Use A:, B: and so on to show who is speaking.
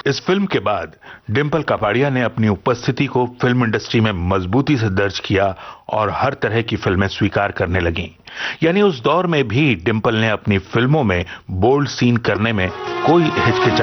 A: इस फिल्म के बाद डिंपल कापड़िया ने अपनी उपस्थिति को फिल्म इंडस्ट्री में मजबूती से दर्ज किया और हर तरह की फिल्में स्वीकार करने लगी। यानी उस दौर में भी डिंपल ने अपनी फिल्मों में बोल्ड सीन करने में कोई हिचकिचाहट